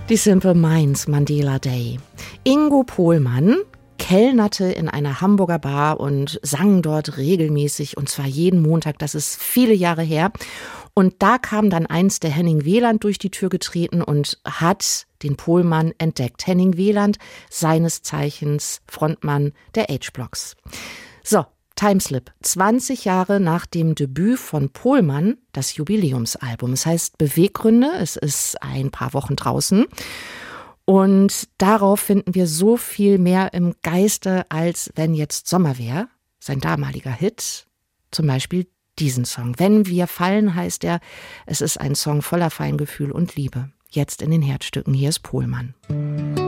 Die Simple Minds, Mandela Day. Ingo Pohlmann kellnerte in einer Hamburger Bar und sang dort regelmäßig, und zwar jeden Montag, das ist viele Jahre her. Und da kam dann einst der Henning Wieland durch die Tür getreten und hat den Pohlmann entdeckt. Henning Wieland, seines Zeichens Frontmann der H-Blocks. So, Timeslip. 20 Jahre nach dem Debüt von Pohlmann, das Jubiläumsalbum. Es heißt Beweggründe, es ist ein paar Wochen draußen. Und darauf finden wir so viel mehr im Geiste, als wenn jetzt Sommer wäre. Sein damaliger Hit, zum Beispiel diesen Song. Wenn wir fallen, heißt er, es ist ein Song voller Feingefühl und Liebe. Jetzt in den Herzstücken, hier ist Pohlmann.